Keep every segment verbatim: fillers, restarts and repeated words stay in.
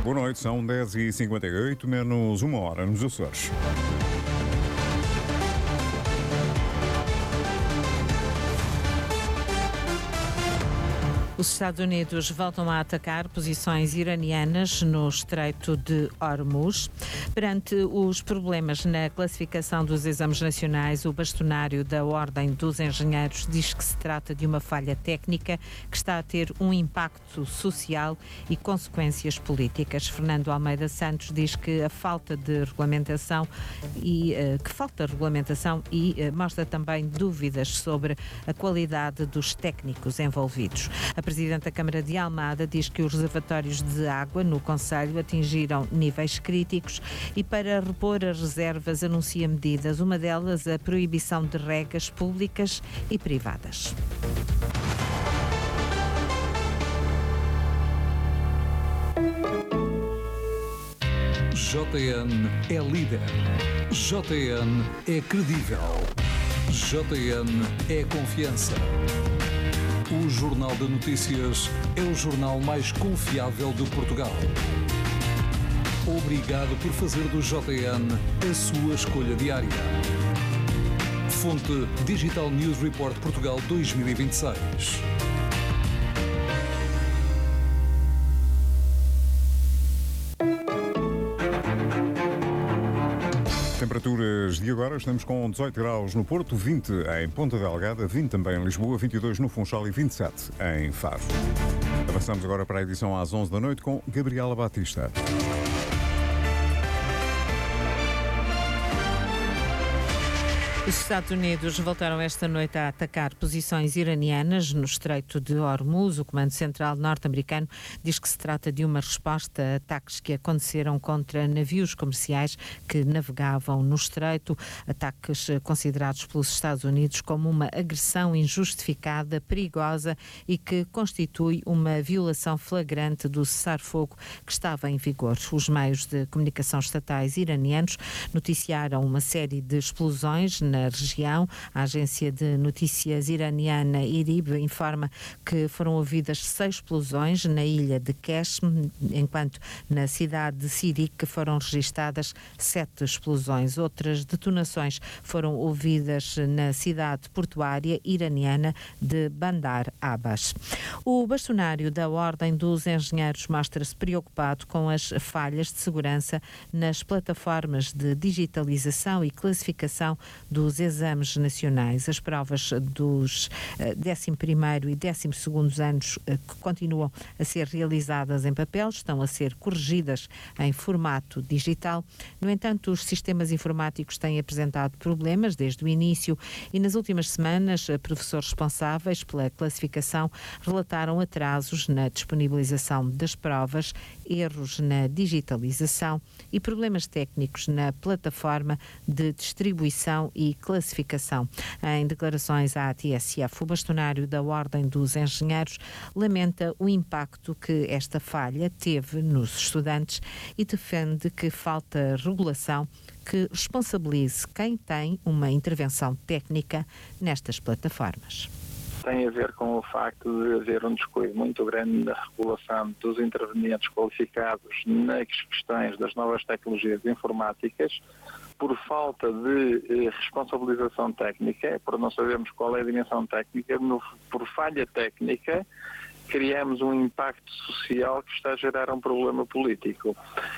Boa noite, são dez e cinquenta e oito, menos uma hora nos Açores. Os Estados Unidos voltam a atacar posições iranianas no Estreito de Hormuz. Perante os problemas na classificação dos exames nacionais, o bastonário da Ordem dos Engenheiros diz que se trata de uma falha técnica que está a ter um impacto social e consequências políticas. Fernando Almeida Santos diz que a falta de regulamentação e uh, que falta regulamentação e uh, mostra também dúvidas sobre a qualidade dos técnicos envolvidos. A Presidente da Câmara de Almada diz que os reservatórios de água no concelho atingiram níveis críticos e para repor as reservas anuncia medidas, uma delas a proibição de regas públicas e privadas. J N é líder. J N é credível. J N é confiança. O Jornal de Notícias é o jornal mais confiável de Portugal. Obrigado por fazer do J N a sua escolha diária. Fonte Digital News Report Portugal dois mil e vinte e seis. Temperaturas de agora, estamos com dezoito graus no Porto, vinte em Ponta Delgada, vinte também em Lisboa, vinte e dois no Funchal e vinte e sete em Faro. Avançamos agora para a edição às onze da noite com Gabriela Batista. Os Estados Unidos voltaram esta noite a atacar posições iranianas no Estreito de Hormuz. O Comando Central norte-americano diz que se trata de uma resposta a ataques que aconteceram contra navios comerciais que navegavam no Estreito, ataques considerados pelos Estados Unidos como uma agressão injustificada, perigosa e que constitui uma violação flagrante do cessar-fogo que estava em vigor. Os meios de comunicação estatais iranianos noticiaram uma série de explosões na região. A agência de notícias iraniana IRIB informa que foram ouvidas seis explosões na ilha de Qeshm, enquanto na cidade de Sirik foram registadas sete explosões. Outras detonações foram ouvidas na cidade portuária iraniana de Bandar Abbas. O bastonário da Ordem dos Engenheiros mostra-se preocupado com as falhas de segurança nas plataformas de digitalização e classificação dos exames nacionais. As provas dos uh, décimo primeiro e décimo segundo anos uh, que continuam a ser realizadas em papel estão a ser corrigidas em formato digital. No entanto, os sistemas informáticos têm apresentado problemas desde o início e nas últimas semanas, uh, professores responsáveis pela classificação relataram atrasos na disponibilização das provas, erros na digitalização e problemas técnicos na plataforma de distribuição e classificação. Em declarações à T S F, o bastonário da Ordem dos Engenheiros lamenta o impacto que esta falha teve nos estudantes e defende que falta regulação que responsabilize quem tem uma intervenção técnica nestas plataformas. Tem a ver com o facto de haver um descuido muito grande na regulação dos intervenientes qualificados nas questões das novas tecnologias informáticas, por falta de eh, responsabilização técnica, por não sabermos qual é a dimensão técnica, no, por falha técnica, criamos um impacto social que está a gerar um problema político.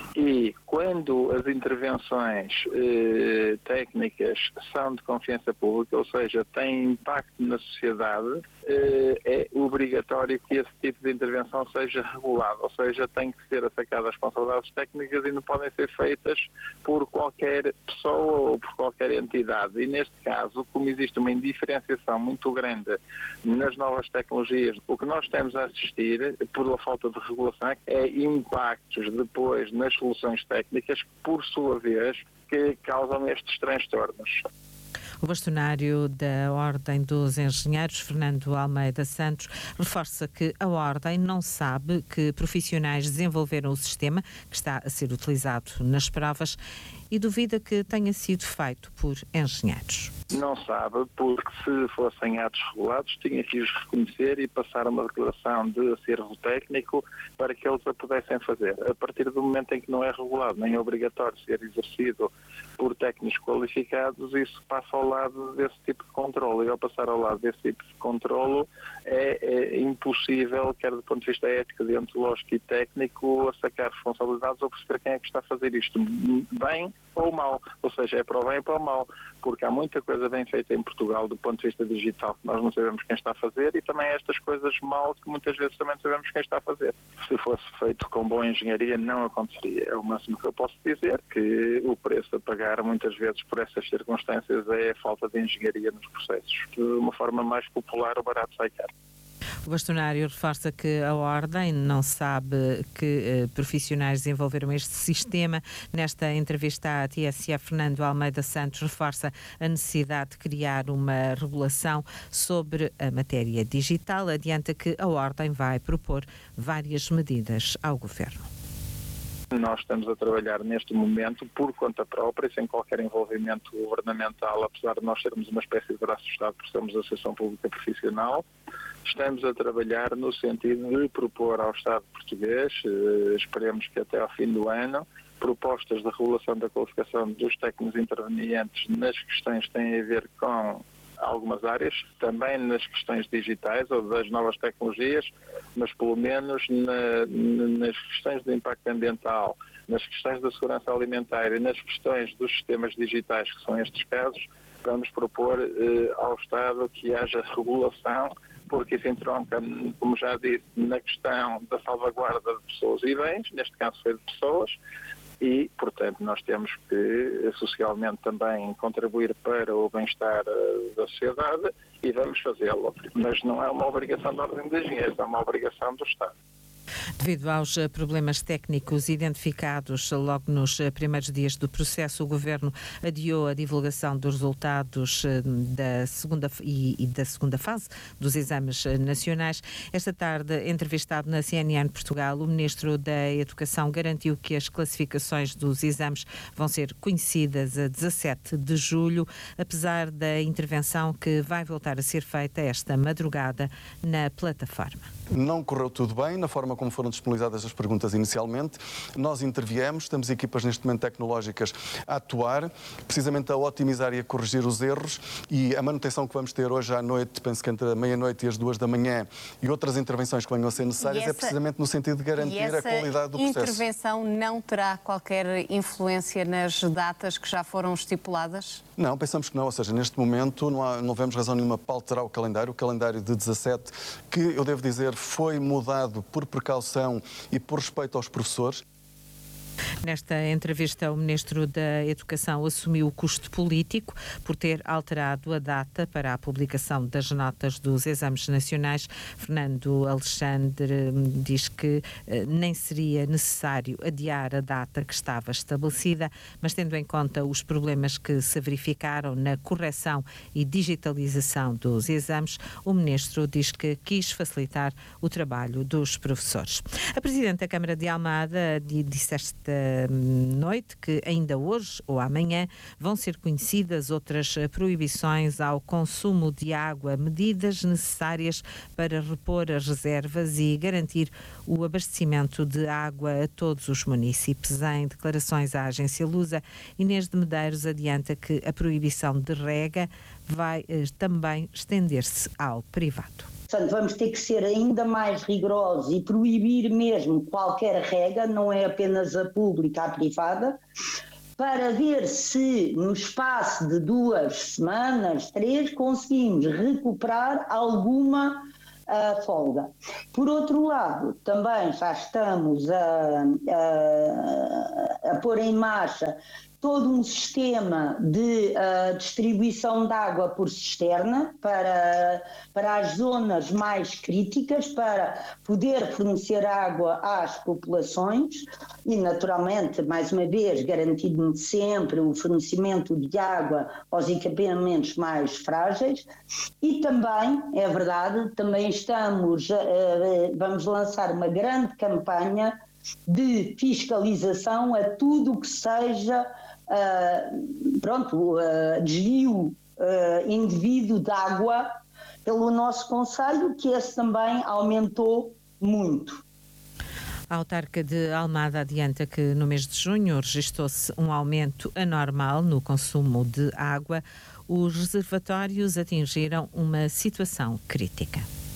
E quando as intervenções eh, técnicas são de confiança pública, ou seja, têm impacto na sociedade, eh, é obrigatório que esse tipo de intervenção seja regulado, ou seja, tem que ser atacadas as responsabilidades técnicas e não podem ser feitas por qualquer pessoa ou por qualquer entidade. E neste caso, como existe uma indiferenciação muito grande nas novas tecnologias, o que nós temos a assistir, por falta de regulação, é impactos depois nas soluções técnicas, por sua vez, que causam estes transtornos. O bastonário da Ordem dos Engenheiros, Fernando Almeida Santos, reforça que a Ordem não sabe que profissionais desenvolveram o sistema que está a ser utilizado nas provas e duvida que tenha sido feito por engenheiros. Não sabe, porque se fossem atos regulados, tinha que os reconhecer e passar uma declaração de acervo técnico para que eles a pudessem fazer. A partir do momento em que não é regulado, nem é obrigatório ser exercido por técnicos qualificados, isso passa ao lado desse tipo de controle. E ao passar ao lado desse tipo de controle, é, é impossível, quer do ponto de vista ético, deontológico e técnico, a sacar responsabilidades ou perceber quem é que está a fazer isto, bem ou mal. Ou seja, é para o bem e para o mal, porque há muita coisa bem feita em Portugal do ponto de vista digital que nós não sabemos quem está a fazer, e também estas coisas mal que muitas vezes também sabemos quem está a fazer. Se fosse feito com boa engenharia, não aconteceria. É o máximo que eu posso dizer, que o preço a pagar muitas vezes por essas circunstâncias é a falta de engenharia nos processos. De uma forma mais popular, o barato sai caro. O bastonário reforça que a Ordem não sabe que eh, profissionais desenvolveram este sistema. Nesta entrevista à T S F, Fernando Almeida Santos reforça a necessidade de criar uma regulação sobre a matéria digital. Adianta que a Ordem vai propor várias medidas ao Governo. Nós estamos a trabalhar neste momento por conta própria, sem qualquer envolvimento governamental, apesar de nós sermos uma espécie de braço de Estado, porque somos a Associação Pública Profissional. Estamos a trabalhar no sentido de propor ao Estado português, eh, esperemos que até ao fim do ano, propostas de regulação da qualificação dos técnicos intervenientes nas questões que têm a ver com algumas áreas, também nas questões digitais ou das novas tecnologias, mas pelo menos na, nas questões do impacto ambiental, nas questões da segurança alimentar e nas questões dos sistemas digitais, que são estes casos, vamos propor eh, ao Estado que haja regulação, porque isso entronca, como já disse, na questão da salvaguarda de pessoas e bens, neste caso foi de pessoas, e, portanto, nós temos que socialmente também contribuir para o bem-estar da sociedade e vamos fazê-lo. Mas não é uma obrigação da Ordem dos Engenheiros, é uma obrigação do Estado. Devido aos problemas técnicos identificados logo nos primeiros dias do processo, o Governo adiou a divulgação dos resultados da segunda e, e da segunda fase dos exames nacionais. Esta tarde, entrevistado na C N N Portugal, o Ministro da Educação garantiu que as classificações dos exames vão ser conhecidas a dezassete de julho, apesar da intervenção que vai voltar a ser feita esta madrugada na plataforma. Não correu tudo bem na forma como foram disponibilizadas as perguntas inicialmente. Nós interviemos, temos equipas neste momento tecnológicas a atuar, precisamente a otimizar e a corrigir os erros, e a manutenção que vamos ter hoje à noite, penso que entre a meia-noite e as duas da manhã, e outras intervenções que venham a ser necessárias, essa, é precisamente no sentido de garantir a qualidade do processo. E essa intervenção não terá qualquer influência nas datas que já foram estipuladas? Não, pensamos que não, ou seja, neste momento não, há, não vemos razão nenhuma para alterar o calendário, o calendário de dezassete, que eu devo dizer foi mudado por precaução e por respeito aos professores. Nesta entrevista, o Ministro da Educação assumiu o custo político por ter alterado a data para a publicação das notas dos exames nacionais. Fernando Alexandre diz que eh, nem seria necessário adiar a data que estava estabelecida, mas tendo em conta os problemas que se verificaram na correção e digitalização dos exames, o Ministro diz que quis facilitar o trabalho dos professores. A Presidente da Câmara de Almada disse esta noite que ainda hoje ou amanhã vão ser conhecidas outras proibições ao consumo de água, medidas necessárias para repor as reservas e garantir o abastecimento de água a todos os municípios. Em declarações à agência Lusa, Inês de Medeiros adianta que a proibição de rega vai eh, também estender-se ao privado. Portanto, vamos ter que ser ainda mais rigorosos e proibir mesmo qualquer rega, não é apenas a pública, a privada, para ver se no espaço de duas semanas, três, conseguimos recuperar alguma uh, folga. Por outro lado, também já estamos a, a, a pôr em marcha todo um sistema de uh, distribuição de água por cisterna para, para as zonas mais críticas, para poder fornecer água às populações e, naturalmente, mais uma vez, garantindo sempre o fornecimento de água aos equipamentos mais frágeis. E também, é verdade, também estamos, uh, vamos lançar uma grande campanha de fiscalização a tudo o que seja uh, pronto, uh, desvio uh, indevido de água pelo nosso concelho, que esse também aumentou muito. A autarca de Almada adianta que no mês de junho registrou-se um aumento anormal no consumo de água. Os reservatórios atingiram uma situação crítica.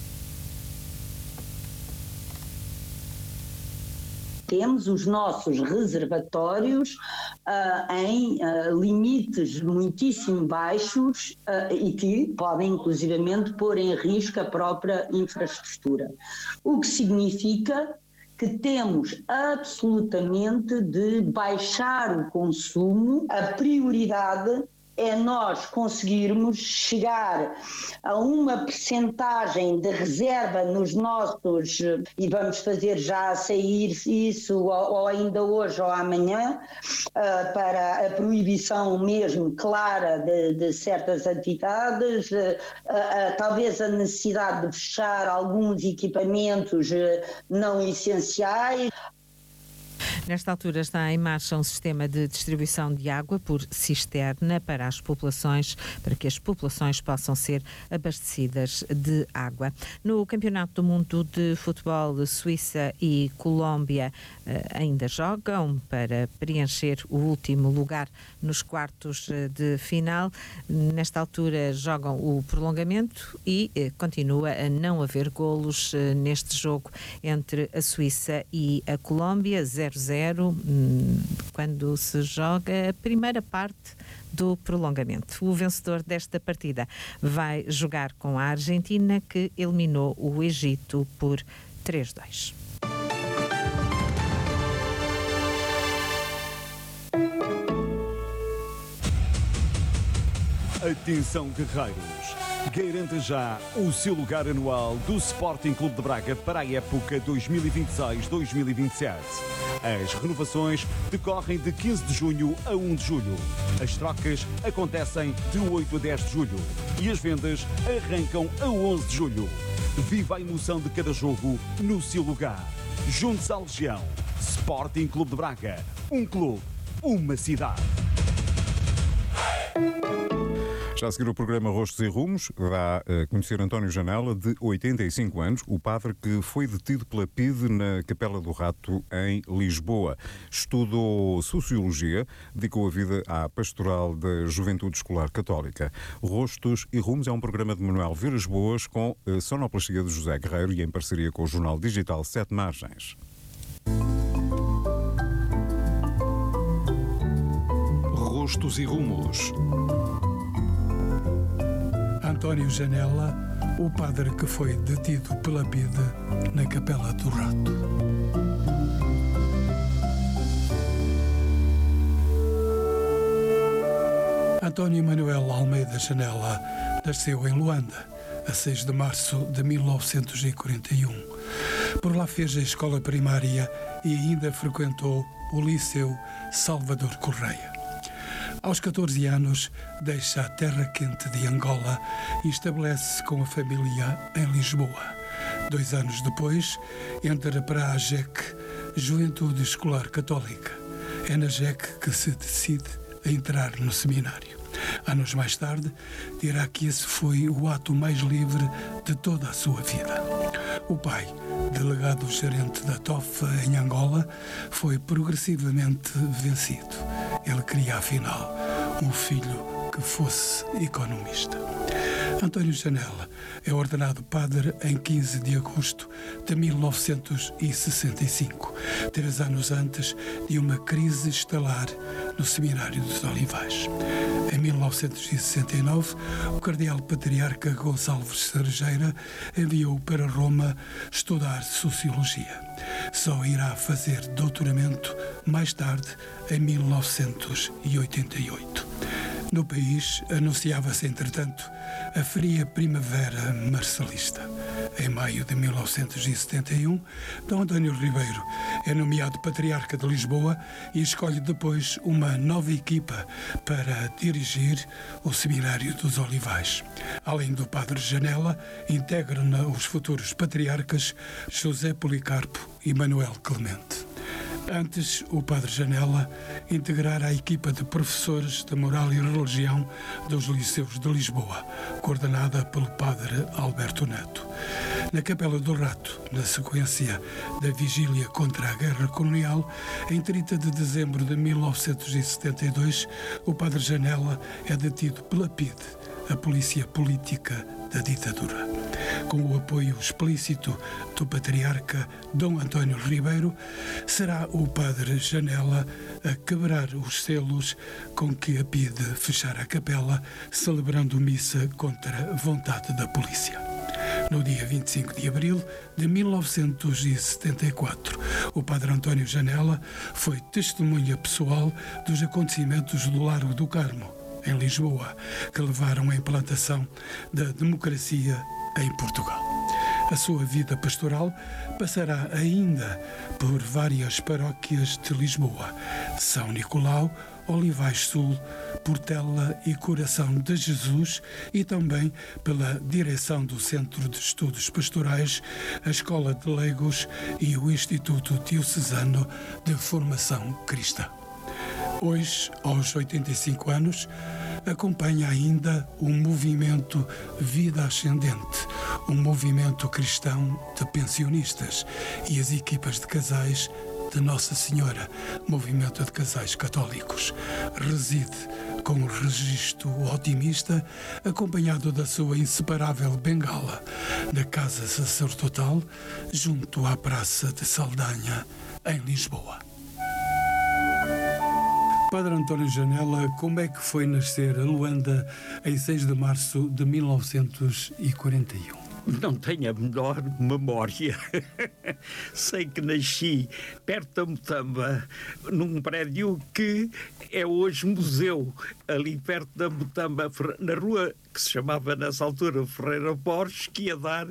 Temos os nossos reservatórios uh, em uh, limites muitíssimo baixos uh, e que podem inclusivamente pôr em risco a própria infraestrutura. O que significa que temos absolutamente de baixar o consumo. A prioridade é nós conseguirmos chegar a uma percentagem de reserva nos nossos, e vamos fazer já sair isso ou, ou ainda hoje ou amanhã, uh, para a proibição mesmo clara de, de certas atividades, uh, uh, talvez a necessidade de fechar alguns equipamentos uh, não essenciais. Nesta altura está em marcha um sistema de distribuição de água por cisterna para as populações, para que as populações possam ser abastecidas de água. No Campeonato do Mundo de Futebol, Suíça e Colômbia ainda jogam para preencher o último lugar nos quartos de final. Nesta altura jogam o prolongamento e continua a não haver golos neste jogo entre a Suíça e a Colômbia, zero a zero, quando se joga a primeira parte do prolongamento. O vencedor desta partida vai jogar com a Argentina, que eliminou o Egito por três a dois. Atenção, guerreiros! Garanta já o seu lugar anual do Sporting Clube de Braga para a época dois mil e vinte e seis dois mil e vinte e sete. As renovações decorrem de quinze de junho a um de julho. As trocas acontecem de oito a dez de julho e as vendas arrancam a onze de julho. Viva a emoção de cada jogo no seu lugar. Junte-se à Legião. Sporting Clube de Braga. Um clube, uma cidade. Já a seguir o programa Rostos e Rumos, dá a conhecer António Janela, de oitenta e cinco anos, o padre que foi detido pela P I D na Capela do Rato, em Lisboa. Estudou Sociologia, dedicou a vida à pastoral da Juventude Escolar Católica. Rostos e Rumos é um programa de Manuel Vilas Boas com a sonoplastia de José Guerreiro e em parceria com o jornal digital Sete Margens. Rostos e Rumos. António Janela, o padre que foi detido pela P I D na Capela do Rato. António Manuel Almeida Janela nasceu em Luanda, a seis de março de mil novecentos e quarenta e um. Por lá fez a escola primária e ainda frequentou o Liceu Salvador Correia. Aos catorze anos, deixa a terra quente de Angola e estabelece-se com a família em Lisboa. Dois anos depois, entra para a J E C, Juventude Escolar Católica. É na J E C que se decide a entrar no seminário. Anos mais tarde, dirá que esse foi o ato mais livre de toda a sua vida. O pai, delegado-gerente da T O F em Angola, foi progressivamente vencido. Ele queria, afinal, um filho que fosse economista. António Janela é ordenado padre em quinze de agosto de mil novecentos e sessenta e cinco, três anos antes de uma crise estalar no Seminário dos Olivais. Em mil novecentos e sessenta e nove, o cardeal patriarca Gonçalves Cerejeira enviou-o para Roma estudar Sociologia. Só irá fazer doutoramento mais tarde, em mil novecentos e oitenta e oito. No país, anunciava-se, entretanto, a fria primavera marcelista. Em maio de mil novecentos e setenta e um, Dom António Ribeiro é nomeado Patriarca de Lisboa e escolhe depois uma nova equipa para dirigir o Seminário dos Olivais. Além do Padre Janela, integram-na os futuros patriarcas José Policarpo e Manuel Clemente. Antes, o Padre Janela integrara a equipa de professores de moral e religião dos liceus de Lisboa, coordenada pelo Padre Alberto Neto. Na Capela do Rato, na sequência da vigília contra a Guerra Colonial, em trinta de dezembro de mil novecentos e setenta e dois, o Padre Janela é detido pela P I D, a polícia política da ditadura. Com o apoio explícito do patriarca Dom António Ribeiro, será o Padre Janela a quebrar os selos com que a P I D fechara a capela, celebrando missa contra a vontade da polícia. No dia vinte e cinco de abril de mil novecentos e setenta e quatro, o Padre António Janela foi testemunha pessoal dos acontecimentos do Largo do Carmo, em Lisboa, que levaram à implantação da democracia em Portugal. A sua vida pastoral passará ainda por várias paróquias de Lisboa: São Nicolau, Olivais Sul, Portela e Coração de Jesus, e também pela direção do Centro de Estudos Pastorais, a Escola de Leigos e o Instituto Diocesano de Formação Cristã. Hoje, aos oitenta e cinco anos, acompanha ainda o movimento Vida Ascendente, um movimento cristão de pensionistas, e as equipas de casais de Nossa Senhora, movimento de casais católicos. Reside com um registro otimista, acompanhado da sua inseparável bengala, na Casa Sacerdotal, junto à Praça de Saldanha, em Lisboa. Padre António Janela, como é que foi nascer a Luanda em seis de março de mil novecentos e quarenta e um? Não tenho a menor memória. Sei que nasci perto da Mutamba, num prédio que é hoje museu, ali perto da Mutamba, na rua que se chamava nessa altura Ferreira Borges, que ia dar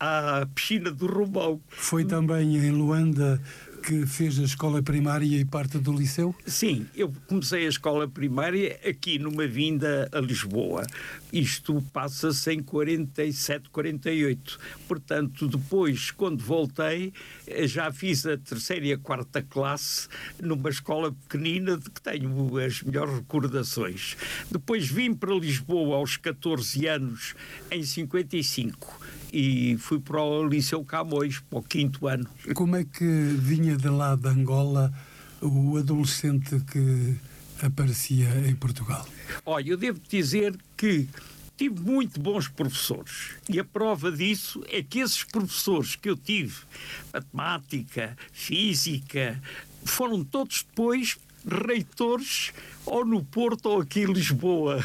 à piscina do Romão. Foi também em Luanda que fez a escola primária e parte do liceu? Sim, eu comecei a escola primária aqui numa vinda a Lisboa. Isto passa-se em quarenta e sete, quarenta e oito. Portanto, depois, quando voltei, já fiz a terceira e a quarta classe numa escola pequenina de que tenho as melhores recordações. Depois vim para Lisboa aos catorze anos, em cinquenta e cinco. E fui para o Liceu Camões, para o quinto ano. Como é que vinha de lá de Angola o adolescente que aparecia em Portugal? Olha, eu devo dizer que tive muito bons professores. E a prova disso é que esses professores que eu tive, matemática, física, foram todos depois reitores ou no Porto ou aqui em Lisboa.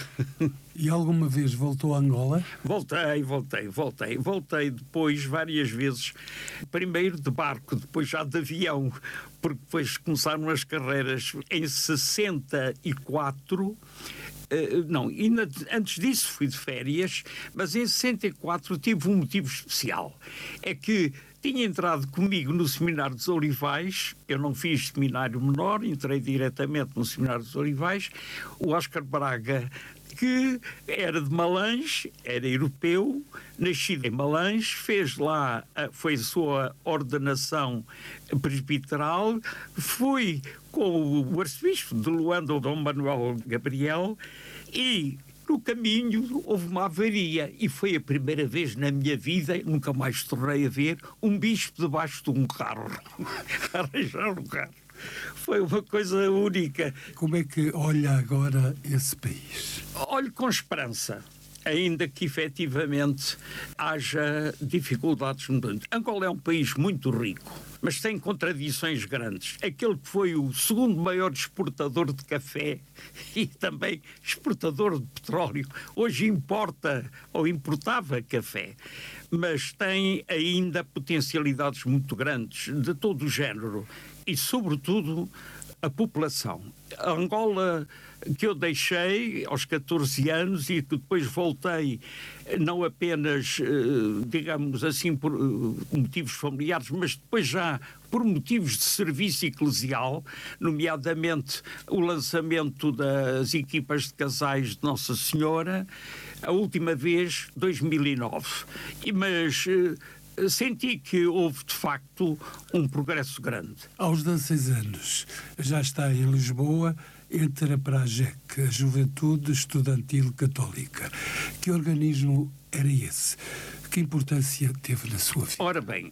E alguma vez voltou a Angola? Voltei, voltei, voltei. Voltei depois várias vezes. Primeiro de barco, depois já de avião, porque depois começaram as carreiras em sessenta e quatro. Uh, não, ainda antes disso fui de férias, mas em sessenta e quatro tive um motivo especial. É que tinha entrado comigo no Seminário dos Olivais. Eu não fiz seminário menor, entrei diretamente no Seminário dos Olivais. O Oscar Braga, que era de Malange, era europeu, nascido em Malange, fez lá, foi a sua ordenação presbiteral, foi com o arcebispo de Luanda, o Dom Manuel Gabriel, e no caminho houve uma avaria, e foi a primeira vez na minha vida, nunca mais tornei a ver, um bispo debaixo de um carro, arranjar um carro. Foi uma coisa única. Como é que olha agora esse país? Olho com esperança, ainda que efetivamente haja dificuldades no mundo. Angola é um país muito rico. mas tem contradições grandes. Aquele que foi o segundo maior exportador de café e também exportador de petróleo, hoje importa ou importava café, mas tem ainda potencialidades muito grandes de todo o género e, sobretudo, a população. A Angola, que eu deixei aos catorze anos e que depois voltei, não apenas, digamos assim, por motivos familiares, mas depois já por motivos de serviço eclesial, nomeadamente o lançamento das equipas de casais de Nossa Senhora, a última vez, dois mil e nove. Mas senti que houve, de facto, um progresso grande. Aos dezesseis anos, já está em Lisboa, entra para a J E C, a Juventude Estudantil Católica. Que organismo era esse? Que importância teve na sua vida? Ora bem,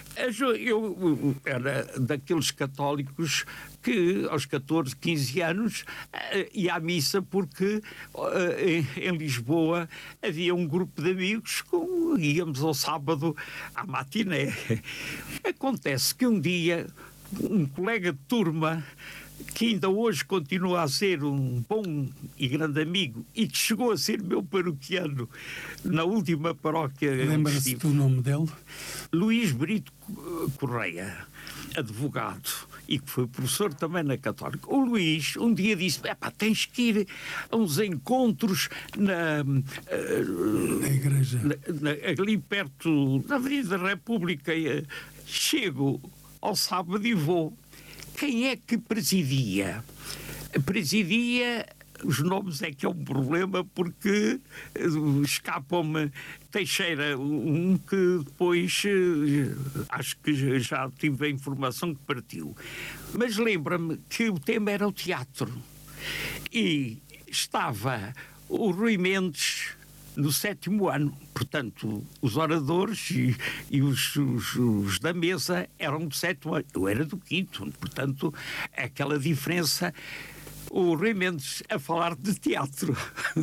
eu era daqueles católicos que aos catorze, quinze anos ia à missa porque em Lisboa havia um grupo de amigos com íamos ao sábado à matiné. Acontece que um dia um colega de turma, que ainda hoje continua a ser um bom e grande amigo e que chegou a ser meu paroquiano na última paróquia. Lembra-se do nome dele? Luís Brito Correia, advogado, e que foi professor também na Católica. O Luís um dia disse: epá, tens que ir a uns encontros na, na igreja, na, na, ali perto da Avenida da República. Chego ao sábado e vou. Quem é que presidia? Presidia, os nomes é que é um problema porque escapam-me. Teixeira, um que depois acho que já tive a informação que partiu. Mas lembra-me que o tema era o teatro. E estava o Rui Mendes no sétimo ano. Portanto, os oradores e, e os, os, os da mesa eram do sétimo ano. Eu era do quinto. Portanto, aquela diferença. O Rui Mendes a falar de teatro.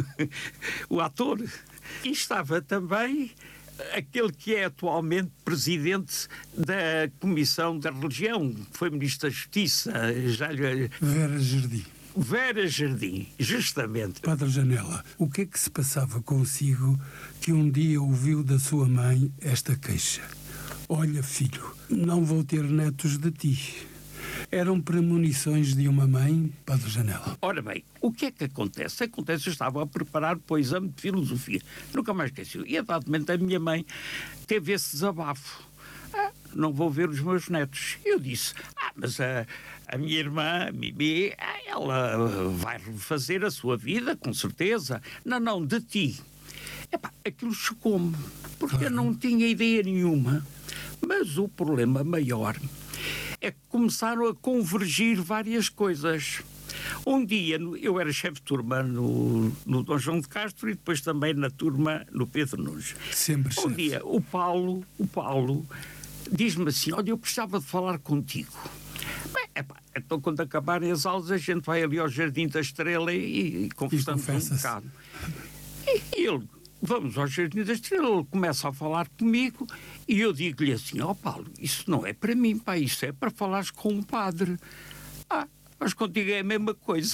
O ator. E estava também aquele que é atualmente presidente da Comissão da Religião, foi Ministro da Justiça, já lhe... Vera Jardim. Vera Jardim, justamente. Padre Janela, o que é que se passava consigo que um dia ouviu da sua mãe esta queixa? Olha, filho, não vou ter netos de ti. Eram premonições de uma mãe, Padre Janela? Ora bem, o que é que acontece? Acontece, eu estava a preparar para o exame de filosofia. Nunca mais esqueci. E, a dado momento, a minha mãe teve esse desabafo. Ah, não vou ver os meus netos. Eu disse, ah, mas a, a minha irmã, a Mimi, ela vai refazer a sua vida, com certeza. Não, não, de ti. Epá, aquilo chocou-me, porque eu não tinha ideia nenhuma. Mas o problema maior é que começaram a convergir várias coisas. Um dia, eu era chefe de turma no, no Dom João de Castro e depois também na turma no Pedro Nunes. Sempre Um chefe. dia, o Paulo, o Paulo diz-me assim, olha, eu precisava de falar contigo. Bem, epá, então quando acabarem as aulas a gente vai ali ao Jardim da Estrela e, e conversamos um bocado. E, e ele, vamos ao Jardim da Estrela, ele começa a falar comigo e eu digo-lhe assim, ó oh, Paulo, isso não é para mim, pá, isso é para falares com um padre. Ah, mas contigo é a mesma coisa.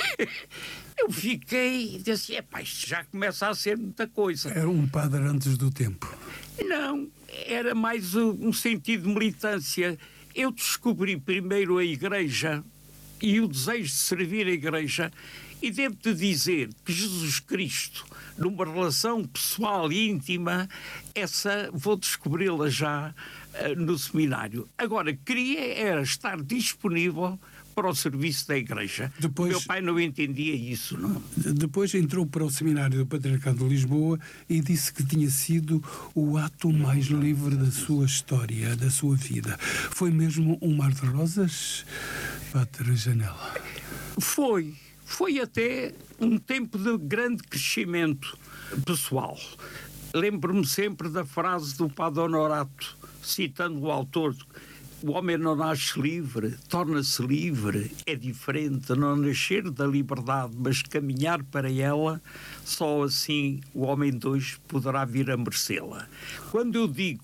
Eu fiquei e disse, é pá, isto já começa a ser muita coisa. Era um padre antes do tempo? Não, era mais um sentido de militância. Eu descobri primeiro a Igreja e o desejo de servir a Igreja e devo-te dizer que Jesus Cristo, numa relação pessoal e íntima, essa vou descobri-la já uh, no seminário. Agora, queria era estar disponível para o serviço da Igreja. Depois, meu pai não entendia isso, não? Depois entrou para o seminário do Patriarcado de Lisboa e disse que tinha sido o ato mais livre da sua história, da sua vida. Foi mesmo um mar de rosas, Padre Janela? Foi. Foi até um tempo de grande crescimento pessoal. Lembro-me sempre da frase do Padre Honorato, citando o autor: o homem não nasce livre, torna-se livre. É diferente não nascer da liberdade, mas caminhar para ela. Só assim o homem de hoje poderá vir a merecê-la. Quando eu digo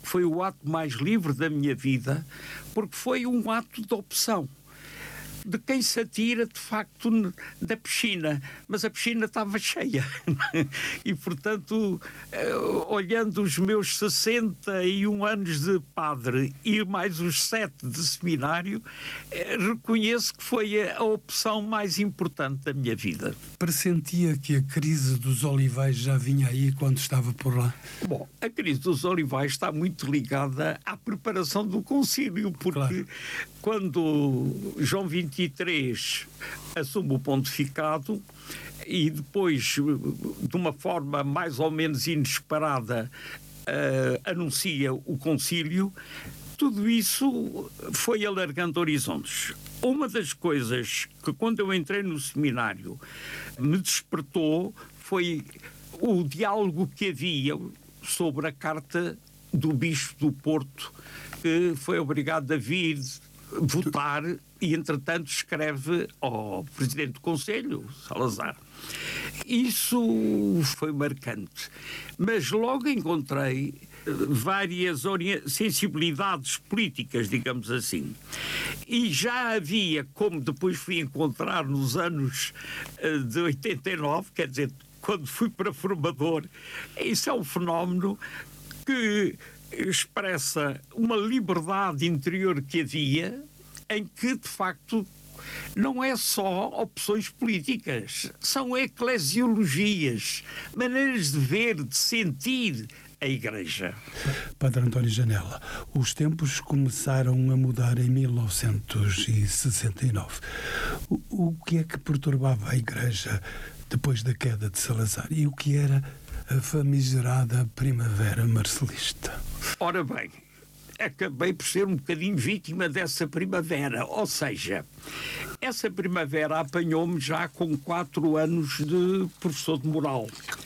foi o ato mais livre da minha vida, porque foi um ato de opção. De quem se atira, de facto, da piscina. Mas a piscina estava cheia. E, portanto, olhando os meus sessenta e um anos de padre e mais os sete de seminário, reconheço que foi a opção mais importante da minha vida. Pressentia que a crise dos olivais já vinha aí quando estava por lá? Bom, a crise dos olivais está muito ligada à preparação do concílio, porque claro, quando João vinte e três assume o pontificado e depois, de uma forma mais ou menos inesperada, uh, anuncia o concílio, tudo isso foi alargando horizontes. Uma das coisas que, quando eu entrei no seminário, me despertou foi o diálogo que havia sobre a carta do Bispo do Porto, que foi obrigado a vir votar e, entretanto, escreve ao Presidente do Conselho, Salazar. Isso foi marcante. Mas logo encontrei várias sensibilidades políticas, digamos assim. E já havia, como depois fui encontrar nos anos de oitenta e nove, quer dizer, quando fui para formador, isso é um fenómeno que expressa uma liberdade interior que havia, em que, de facto, não é só opções políticas, são eclesiologias, maneiras de ver, de sentir a Igreja. Padre António Janela, os tempos começaram a mudar em mil novecentos e sessenta e nove. O, o que é que perturbava a Igreja depois da queda de Salazar? E o que era a famigerada Primavera Marcelista? Ora bem, acabei por ser um bocadinho vítima dessa primavera, ou seja, essa primavera apanhou-me já com quatro anos de professor de moral.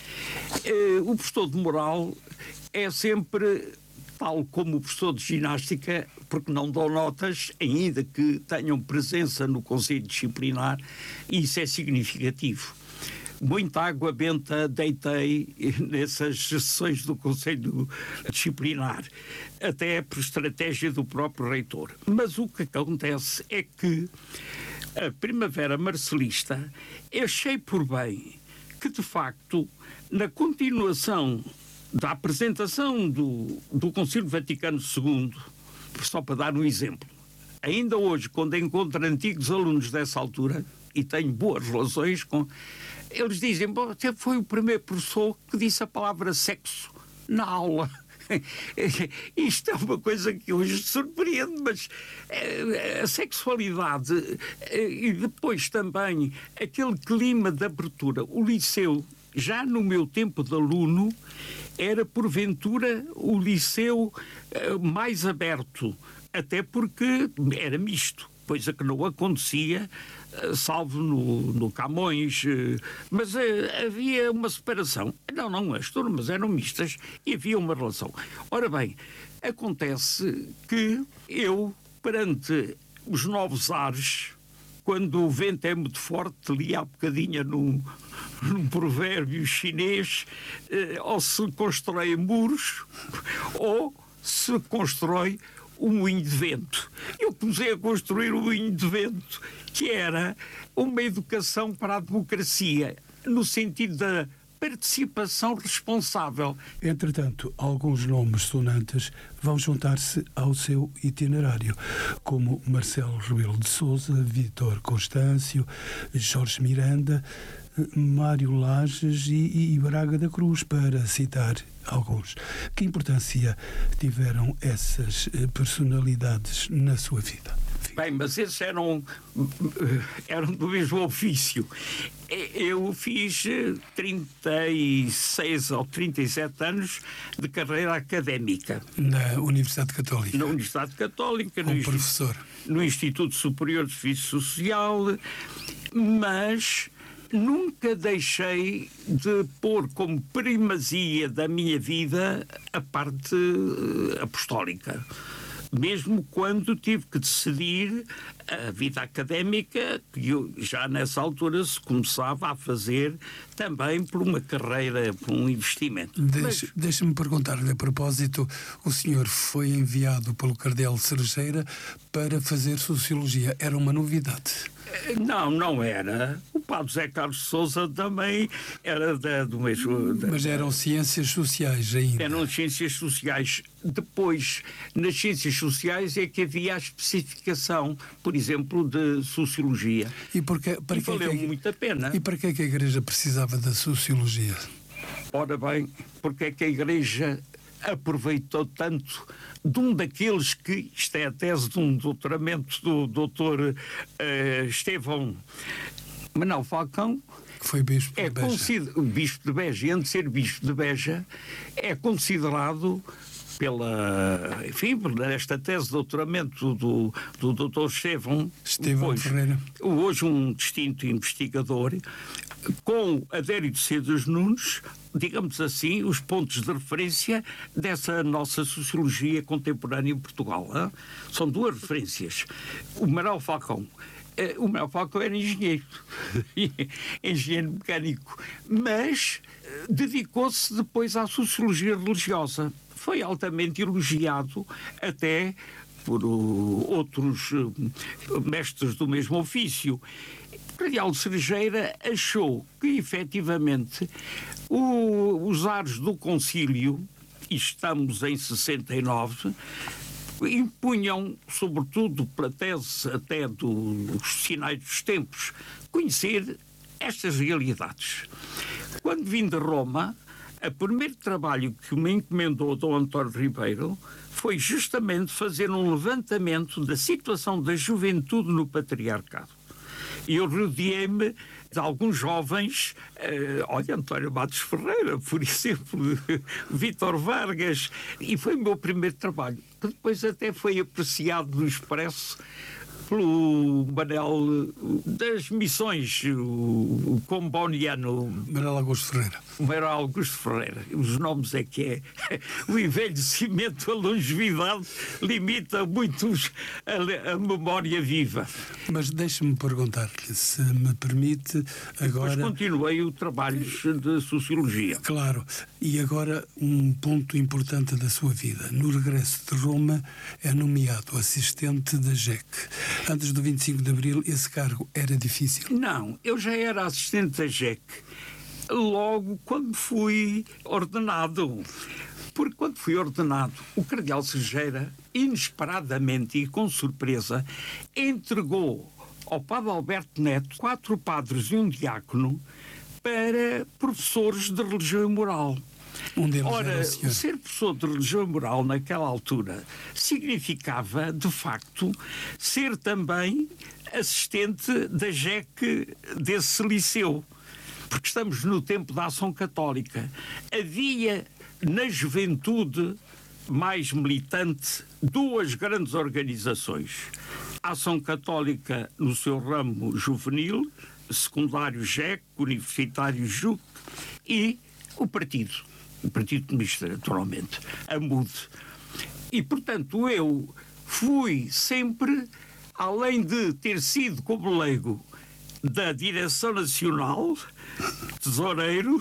O professor de moral é sempre, tal como o professor de ginástica, porque não dão notas, ainda que tenham presença no Conselho Disciplinar, e isso é significativo. Muita água benta deitei nessas sessões do Conselho Disciplinar, até por estratégia do próprio reitor. Mas o que acontece é que a Primavera Marcelista, achei por bem que, de facto, na continuação da apresentação do, do Concílio Vaticano segundo, só para dar um exemplo, ainda hoje, quando encontro antigos alunos dessa altura, e tenho boas relações com... Eles dizem, você foi o primeiro professor que disse a palavra sexo na aula. Isto é uma coisa que hoje surpreende, mas a sexualidade e depois também aquele clima de abertura. O liceu, já no meu tempo de aluno, era porventura o liceu mais aberto, até porque era misto, coisa que não acontecia, salvo no, no Camões, mas uh, havia uma separação. Não, não, as turmas eram mistas e havia uma relação. Ora bem, acontece que eu, perante os novos ares, quando o vento é muito forte, li há bocadinho num, num provérbio chinês, uh, ou se constrói muros, ou se constrói um moinho de vento. Eu comecei a construir um moinho de vento, que era uma educação para a democracia, no sentido da participação responsável. Entretanto, alguns nomes sonantes vão juntar-se ao seu itinerário, como Marcelo Rebelo de Sousa, Vítor Constâncio, Jorge Miranda, Mário Lages e, e Braga da Cruz, para citar alguns. Que importância tiveram essas personalidades na sua vida? Bem, mas esses eram, eram do mesmo ofício. Eu fiz trinta e seis ou trinta e sete anos de carreira académica. Na Universidade Católica? Na Universidade Católica. Como no professor? No Instituto Superior de Serviço Social, mas nunca deixei de pôr como primazia da minha vida a parte apostólica. mesmo quando tive que decidir a vida académica, que eu, já nessa altura se começava a fazer também por uma carreira, por um investimento. Deixe, Mas... Deixe-me perguntar-lhe, a propósito, o senhor foi enviado pelo Cardeal Cerejeira para fazer Sociologia. Era uma novidade? Não, não era. O Padre José Carlos de Sousa também era da, do mesmo... Da, Mas eram ciências sociais ainda. Eram ciências sociais. Depois, nas ciências sociais é que havia a especificação, por exemplo, de Sociologia. E, porque, para e que valeu é que, muito a pena. E para que é que a Igreja precisava da Sociologia? Ora bem, porque é que a Igreja aproveitou tanto de um daqueles que, isto é a tese de um doutoramento do doutor uh, Estevão Manuel Falcão, que foi bispo é de Beja. Consider... O bispo de Beja, e antes de ser bispo de Beja, é considerado pela, enfim, nesta tese de doutoramento do, do doutor Estevão, Estevão hoje, Ferreira, hoje um distinto investigador, com Adério de Cedas Nunes, digamos assim, os pontos de referência dessa nossa sociologia contemporânea em Portugal. Hein? São duas referências. O Manuel Falcão. O Manuel Falcão era engenheiro, engenheiro mecânico, mas dedicou-se depois à sociologia religiosa. Foi altamente elogiado até por uh, outros uh, mestres do mesmo ofício. O Cardeal Cerejeira achou que, efetivamente, o, os ares do concílio, e estamos em sessenta e nove, impunham, sobretudo pela tese até dos sinais dos tempos, conhecer estas realidades. Quando vim de Roma, o primeiro trabalho que me encomendou Dom António Ribeiro foi justamente fazer um levantamento da situação da juventude no patriarcado. E eu rodeei-me de alguns jovens, uh, olha, António Matos Ferreira, por exemplo, Vítor Vargas, e foi o meu primeiro trabalho, que depois até foi apreciado no Expresso pelo Manel das Missões, o, o comboniano. Manuel Augusto Ferreira. Manuel Augusto Ferreira. Os nomes é que é. O envelhecimento, a longevidade, limita muito a, a memória viva. Mas deixe-me perguntar-lhe, se me permite, agora... Mas continuei o trabalho de Sociologia. Claro. E agora um ponto importante da sua vida. No regresso de Roma é nomeado assistente da J E C. Antes do vinte e cinco de Abril, esse cargo era difícil? Não, eu já era assistente da J E C logo quando fui ordenado. Porque quando fui ordenado, o Cardeal Cerejeira, inesperadamente e com surpresa, entregou ao Padre Alberto Neto quatro padres e um diácono para professores de religião e moral. Um deles Ora, era o senhor. Ser professor de religião e moral naquela altura significava, de facto, ser também assistente da J E C desse liceu. Porque estamos no tempo da Ação Católica. Havia na juventude mais militante duas grandes organizações. A Ação Católica no seu ramo juvenil, secundário J E C, universitário J U C e o partido. O Partido Comunista, naturalmente, a M U D. E, portanto, eu fui sempre, além de ter sido como leigo da Direção Nacional, tesoureiro,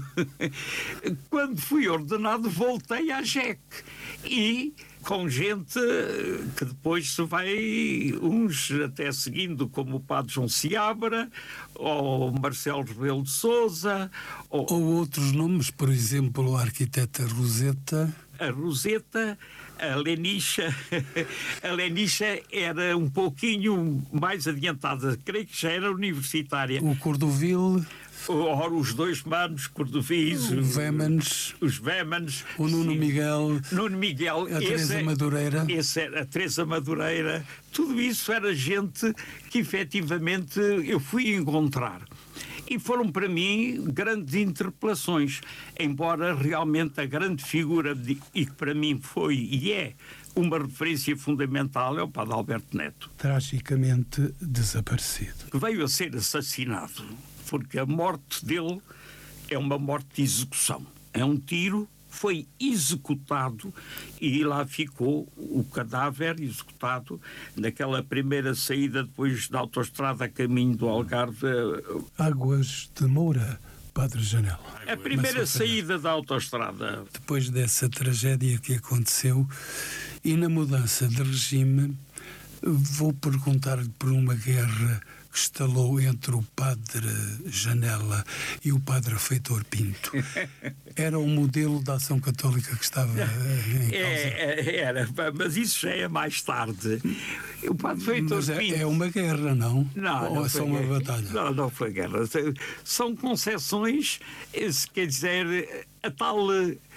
quando fui ordenado voltei à J E C. E com gente que depois se vai, uns até seguindo, como o Padre João Seabra, ou Marcelo Rebelo de Sousa, ou... ou outros nomes, por exemplo, a arquiteta Roseta. A Roseta, a Lenicha, a Lenicha era um pouquinho mais adiantada, creio que já era universitária. O Cordovil. Ora, os dois manos, Cordovis, o Vémanes, os Vémanes, o Nuno sim. Miguel, Nuno Miguel, a Teresa Madureira, esse era a Teresa Madureira, tudo isso era gente que efetivamente eu fui encontrar. E foram para mim grandes interpelações, embora realmente a grande figura, de, e que para mim foi e é uma referência fundamental, é o Padre Alberto Neto. Tragicamente desaparecido. Que veio a ser assassinado, porque a morte dele é uma morte de execução. É um tiro foi executado e lá ficou o cadáver executado naquela primeira saída depois da autoestrada a caminho do Algarve. Águas de Moura, Padre Janela. A primeira saída da autoestrada. Depois dessa tragédia que aconteceu e na mudança de regime, vou perguntar-lhe por uma guerra que estalou entre o Padre Janela e o Padre Feitor Pinto. Era o modelo da ação católica que estava em causa? É, era, mas isso já é mais tarde. O Padre Feitor mas é, Pinto... é uma guerra, não? Não, Ou não é só uma guerra. batalha? Não, não foi guerra. São concessões, quer dizer, a tal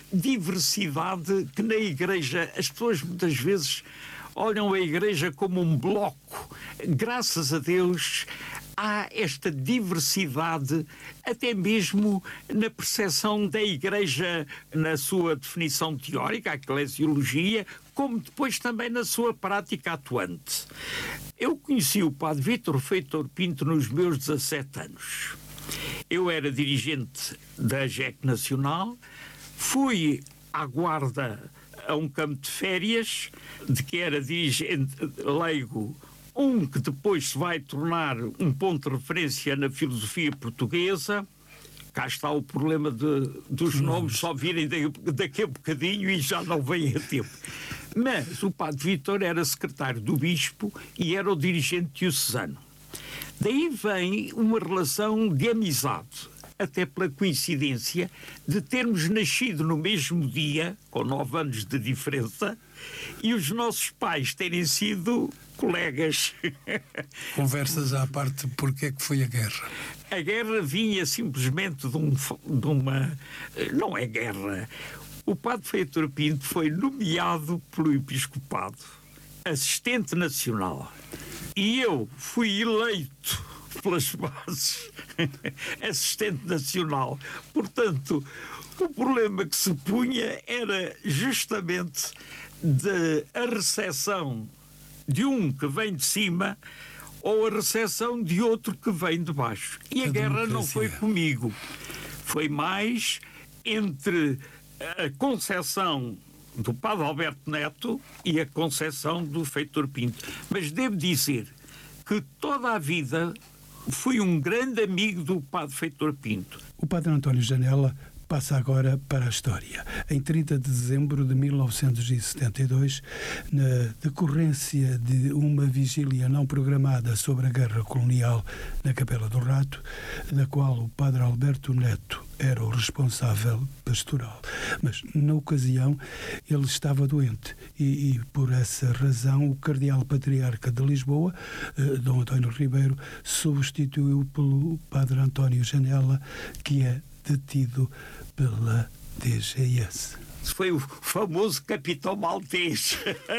diversidade que na Igreja as pessoas muitas vezes olham a Igreja como um bloco. Graças a Deus há esta diversidade, até mesmo na percepção da Igreja, na sua definição teórica, a eclesiologia, como depois também na sua prática atuante. Eu conheci o Padre Vítor Feitor Pinto nos meus dezassete anos. Eu era dirigente da J E C Nacional, fui à guarda a um campo de férias, de que era dirigente leigo, um que depois se vai tornar um ponto de referência na filosofia portuguesa. Cá está o problema de, dos nomes só virem daqui a bocadinho e já não vem a tempo. Mas o Padre Vítor era secretário do Bispo e era o dirigente diocesano. Daí vem uma relação de amizade, até pela coincidência de termos nascido no mesmo dia, com nove anos de diferença, e os nossos pais terem sido colegas. Conversas à parte, porque é que foi a guerra? A guerra vinha simplesmente de, um, de uma... Não é guerra. O Padre Feitor Pinto foi nomeado pelo Episcopado assistente nacional. E eu fui eleito pelas bases assistente nacional. Portanto, o problema que se punha era justamente de a recepção de um que vem de cima ou a recepção de outro que vem de baixo. E a, a guerra não foi comigo. Foi mais entre a concepção do Padre Alberto Neto e a concepção do Feitor Pinto. Mas devo dizer que toda a vida fui um grande amigo do Padre Feitor Pinto. O Padre António Janela passa agora para a história. Em trinta de dezembro de mil novecentos e setenta e dois, na decorrência de uma vigília não programada sobre a guerra colonial na Capela do Rato, da qual o Padre Alberto Neto era o responsável pastoral. Mas, na ocasião, ele estava doente e, e por essa razão, o Cardeal Patriarca de Lisboa, eh, Dom António Ribeiro, substituiu pelo Padre António Janela, que é detido pela D G S. Foi o famoso Capitão Maltês.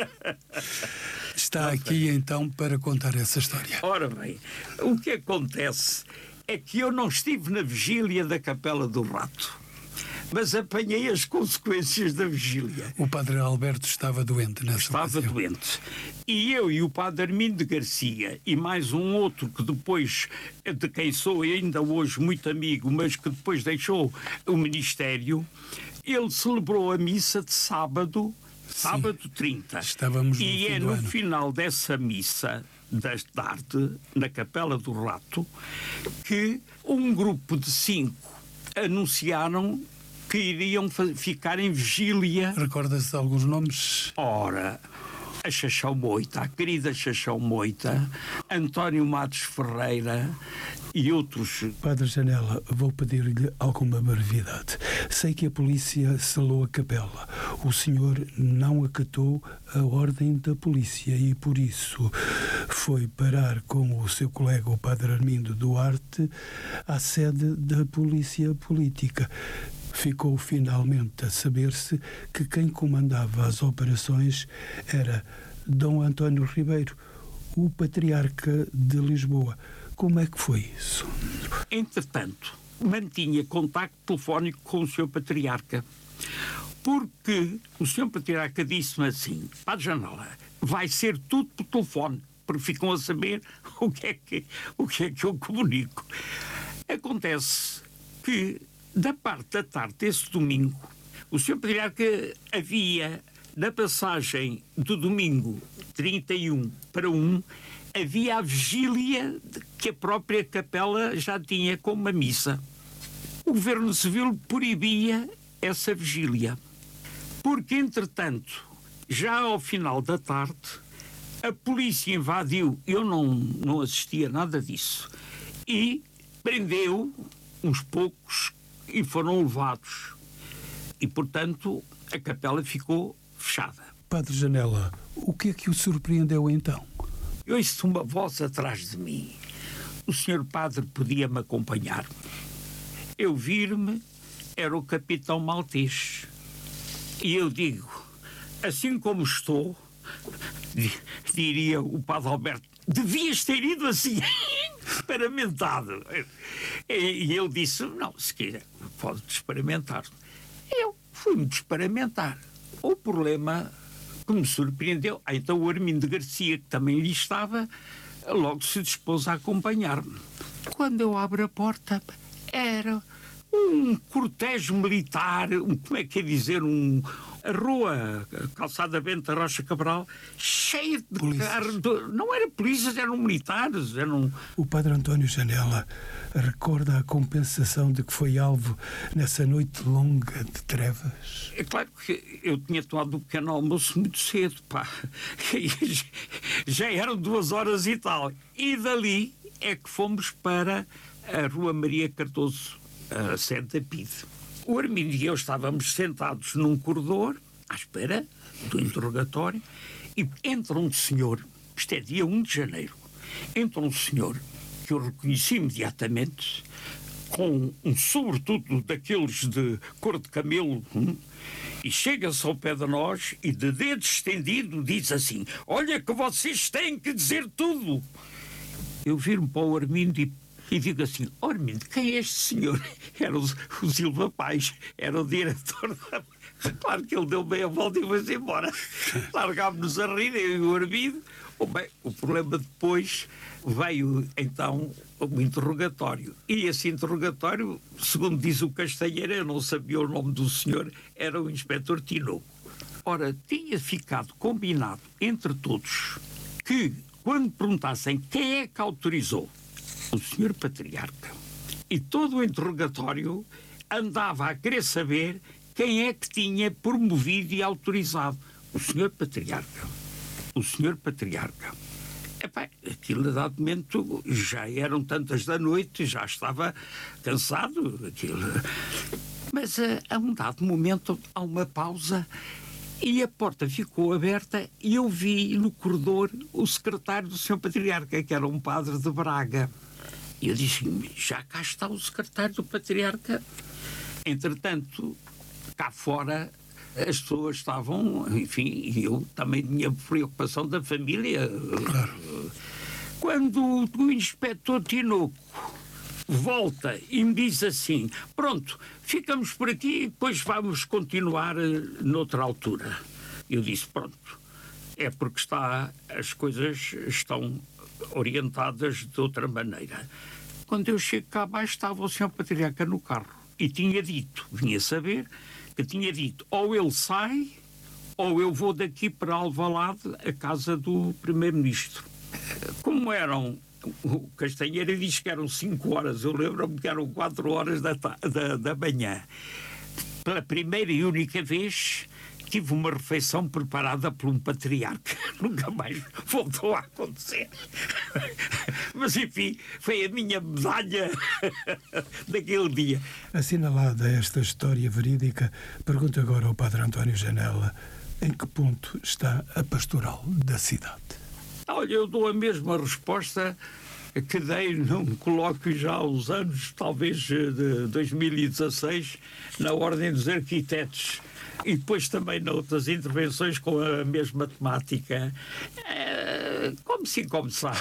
Está aqui então para contar essa história. Ora bem, o que acontece é que eu não estive na vigília da Capela do Rato, mas apanhei as consequências da vigília. O Padre Alberto estava doente nessa Estava ocasião. doente. E eu e o Padre Armindo de Garcia e mais um outro que depois, de quem sou ainda hoje muito amigo, mas que depois deixou o ministério, ele celebrou a missa de sábado, sábado Sim, trinta. Estávamos no e fim é do no ano. final dessa missa da tarde, na Capela do Rato, que um grupo de cinco anunciaram que iriam ficar em vigília. Recorda-se de alguns nomes? Ora, a Chachão Moita, a querida Chachão Moita, António Matos Ferreira e outros. Padre Janela, vou pedir-lhe alguma brevidade. Sei que a polícia selou a capela. O senhor não acatou a ordem da polícia e, por isso, foi parar com o seu colega, o Padre Armindo Duarte, à sede da Polícia Política. Ficou finalmente a saber-se que quem comandava as operações era Dom António Ribeiro, o Patriarca de Lisboa. Como é que foi isso? Entretanto, mantinha contacto telefónico com o senhor Patriarca, porque o senhor Patriarca disse-me assim: Padre Janela, vai ser tudo por telefone, porque ficam a saber o que é que, o que, é que eu comunico. Acontece que, da parte da tarde desse domingo, O senhor Patriarca havia, na passagem do domingo trinta e um para um, havia a vigília que a própria capela já tinha como uma missa. O Governo Civil proibia essa vigília, porque, entretanto, já ao final da tarde, a polícia invadiu, eu não, não assistia a nada disso, e prendeu uns poucos e foram levados. E, portanto, a capela ficou fechada. Padre Janela, o que é que o surpreendeu então? Eu ouço uma voz atrás de mim. O senhor padre podia-me acompanhar. Eu vir-me, era o capitão Maltês. E eu digo, assim como estou, diria o padre Alberto, devias ter ido assim, experimentado. E ele disse, não, se quiser, pode experimentar. Eu fui-me experimentar. O problema que me surpreendeu, ah, então o Armindo Garcia, que também lhe estava, logo se dispôs a acompanhar-me. Quando eu abro a porta, era um cortejo militar, um, como é que é dizer, um, a rua, a calçada Bento Rocha Cabral, cheia de carros. Não eram polícias, eram militares. Eram... O padre António Janela recorda a compensação de que foi alvo nessa noite longa de trevas? É claro que eu tinha tomado o pequeno almoço muito cedo, pá. Já eram duas horas e tal. E dali é que fomos para a Rua Maria Cardoso, a sede da P I D. O Armindo e eu estávamos sentados num corredor, à espera do interrogatório, e entra um senhor, isto é dia um de janeiro, entra um senhor que eu reconheci imediatamente, com um sobretudo daqueles de cor de camelo, hum, e chega-se ao pé de nós e de dedo estendido diz assim, olha que vocês têm que dizer tudo. Eu viro-me para o Armindo e E digo assim, oh, Armindo, quem é este senhor? Era o, o Silva Paz, era o diretor da... Claro que ele deu bem a volta e foi-se embora. Largámos-nos a rir, eu e o Armindo. Oh, bem, o problema depois veio, então, o interrogatório. E esse interrogatório, segundo diz o Castanheira, eu não sabia o nome do senhor, era o inspetor Tinoco. Ora, tinha ficado combinado entre todos que, quando perguntassem quem é que autorizou o senhor Patriarca, e todo o interrogatório andava a querer saber quem é que tinha promovido e autorizado o senhor Patriarca. O senhor Patriarca. Epá, aquilo, a dado momento, já eram tantas da noite, já estava cansado. Aquilo. Mas a, a um dado momento há uma pausa e a porta ficou aberta e eu vi no corredor o secretário do senhor Patriarca, que era um padre de Braga. E eu disse, já cá está o secretário do Patriarca. Entretanto, cá fora, as pessoas estavam, enfim, e eu também tinha preocupação da família. Claro. Quando o inspetor Tinoco volta e me diz assim, pronto, ficamos por aqui e depois vamos continuar noutra altura. Eu disse, pronto, é porque está, as coisas estão orientadas de outra maneira. Quando eu chego cá abaixo estava o senhor Patriarca no carro e tinha dito, vinha saber, que tinha dito ou ele sai ou eu vou daqui para Alvalade, a casa do primeiro-ministro. Como eram, o Castanheira diz que eram cinco horas, eu lembro-me que eram quatro horas da, da, da manhã. Pela primeira e única vez tive uma refeição preparada por um patriarca. Nunca mais voltou a acontecer. Mas, enfim, foi a minha medalha daquele dia. Assinalada esta história verídica, pergunto agora ao padre António Janela, em que ponto está a pastoral da cidade? Olha, eu dou a mesma resposta que dei num colóquio já há uns anos, talvez de dois mil e dezasseis, na Ordem dos Arquitetos. E depois também noutras intervenções com a mesma temática. É, como se começar.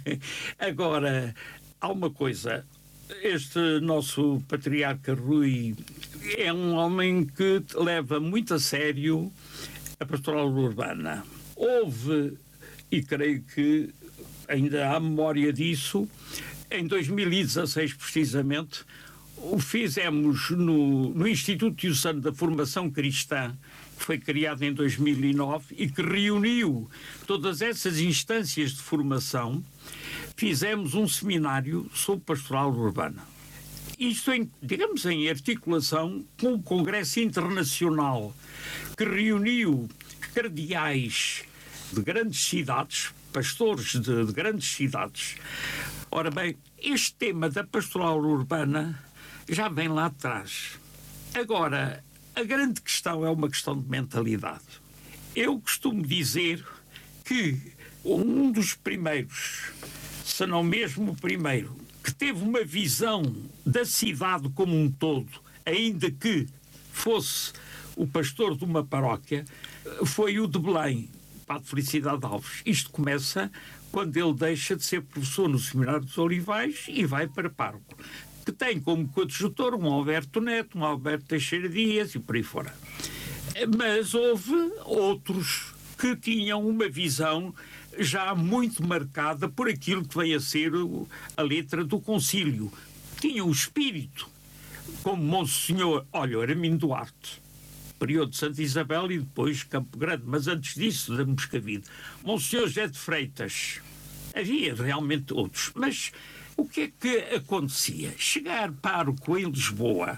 Agora, há uma coisa. Este nosso patriarca Rui é um homem que leva muito a sério a pastoral urbana. Houve, e creio que ainda há memória disso, em dois mil e dezasseis precisamente, fizemos no, no Instituto Diocesano da Formação Cristã, que foi criado em dois mil e nove e que reuniu todas essas instâncias de formação, fizemos um seminário sobre pastoral urbana. Isto, em, digamos, em articulação com o Congresso Internacional, que reuniu cardeais de grandes cidades, pastores de, de grandes cidades. Ora bem, este tema da pastoral urbana já vem lá atrás. Agora, a grande questão é uma questão de mentalidade. Eu costumo dizer que um dos primeiros, se não mesmo o primeiro, que teve uma visão da cidade como um todo, ainda que fosse o pastor de uma paróquia, foi o de Belém, Padre Felicidade Alves. Isto começa quando ele deixa de ser professor no Seminário dos Olivais e vai para pároco, que tem como coadjutor um Alberto Neto, um Alberto Teixeira Dias e por aí fora. Mas houve outros que tinham uma visão já muito marcada por aquilo que veio a ser a letra do concílio. Tinham o espírito, como Monsenhor, olha, Aramindo Duarte, período de Santa Isabel e depois Campo Grande, mas antes disso, da Moscavide. Monsenhor José de Freitas. Havia realmente outros, mas o que é que acontecia? Chegar pároco em Lisboa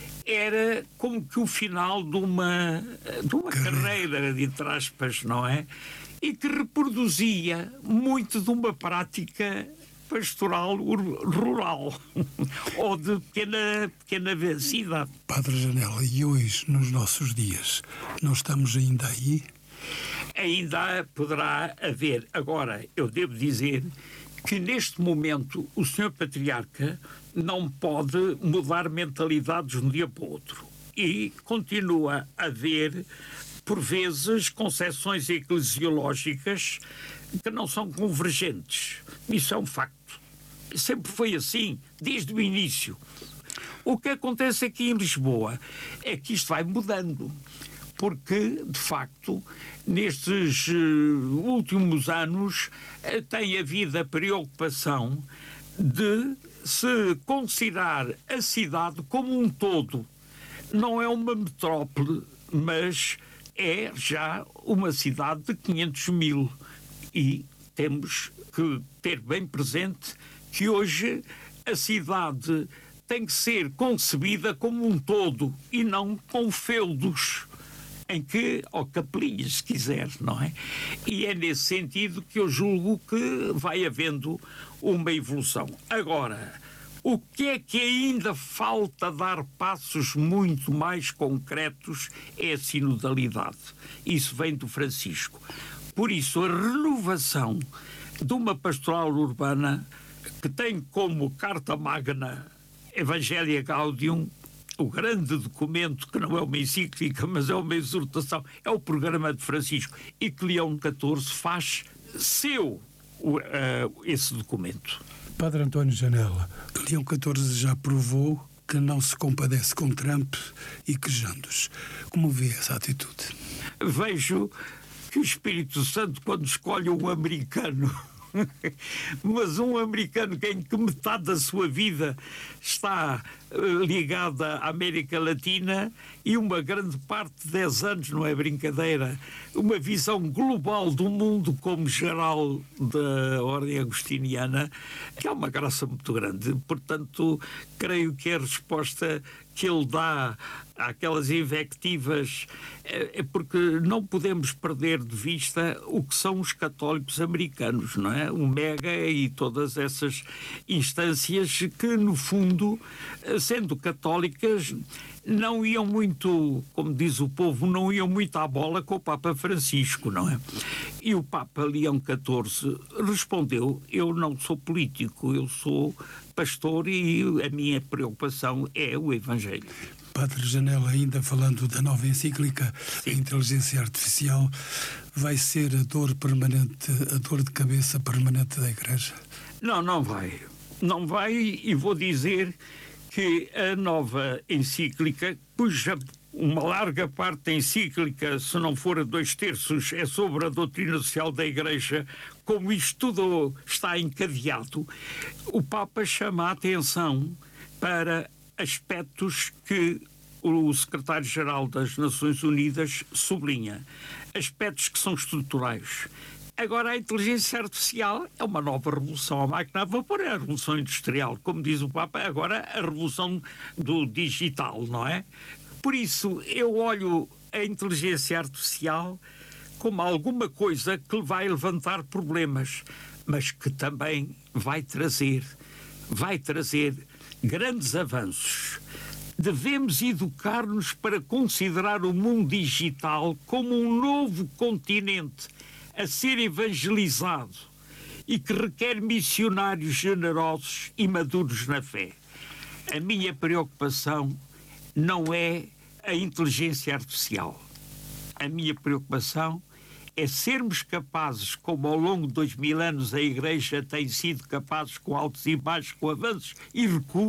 era como que o final de uma, de uma carreira, entre aspas, não é? E que reproduzia muito de uma prática pastoral rural ou de pequena, pequena cidade. Padre Janela, e hoje, nos nossos dias, não estamos ainda aí? Ainda poderá haver. Agora, eu devo dizer que neste momento o senhor Patriarca não pode mudar mentalidades de um dia para o outro. E continua a haver, por vezes, concepções eclesiológicas que não são convergentes. Isso é um facto. Sempre foi assim, desde o início. O que acontece aqui em Lisboa é que isto vai mudando, porque, de facto, nestes uh, últimos anos uh, tem havido a preocupação de se considerar a cidade como um todo. Não é uma metrópole, mas é já uma cidade de quinhentos mil. E temos que ter bem presente que hoje a cidade tem que ser concebida como um todo e não com feudos, em que, ou capelinhas, se quiser, não é? E é nesse sentido que eu julgo que vai havendo uma evolução. Agora, o que é que ainda falta dar passos muito mais concretos é a sinodalidade. Isso vem do Francisco. Por isso, a renovação de uma pastoral urbana que tem como carta magna Evangelii Gaudium, o grande documento, que não é uma encíclica, mas é uma exortação, é o programa de Francisco, e que Leão catorze faz seu uh, esse documento. Padre António Janela, Leão catorze já provou que não se compadece com Trump e quejandos. Como vê essa atitude? Vejo que o Espírito Santo, quando escolhe um americano, mas um americano em que metade da sua vida está uh, ligada à América Latina e uma grande parte de dez anos, não é brincadeira, uma visão global do mundo como geral da ordem agostiniana, que é uma graça muito grande. Portanto, creio que a resposta que ele dá àquelas invectivas é porque não podemos perder de vista o que são os católicos americanos, não é? O MEGA e todas essas instâncias que, no fundo, sendo católicas, não iam muito, como diz o povo, não iam muito à bola com o Papa Francisco, não é? E o Papa Leão catorze respondeu: eu não sou político, eu sou pastor e a minha preocupação é o Evangelho. Padre Janela, ainda falando da nova encíclica, a inteligência artificial vai ser a dor permanente, a dor de cabeça permanente da Igreja? Não, não vai. Não vai, e vou dizer que a nova encíclica, cuja uma larga parte da encíclica, se não for a dois terços, é sobre a doutrina social da Igreja, como isto tudo está encadeado, o Papa chama a atenção para aspectos que o secretário-geral das Nações Unidas sublinha, aspectos que são estruturais. Agora, a inteligência artificial é uma nova revolução. A máquina a vapor é a revolução industrial. Como diz o Papa, agora a revolução do digital, não é? Por isso, eu olho a inteligência artificial como alguma coisa que vai levantar problemas, mas que também vai trazer, vai trazer grandes avanços. Devemos educar-nos para considerar o mundo digital como um novo continente a ser evangelizado e que requer missionários generosos e maduros na fé. A minha preocupação não é a inteligência artificial. A minha preocupação é sermos capazes, como ao longo de dois mil anos a Igreja tem sido capaz, com altos e baixos, com avanços e recuos,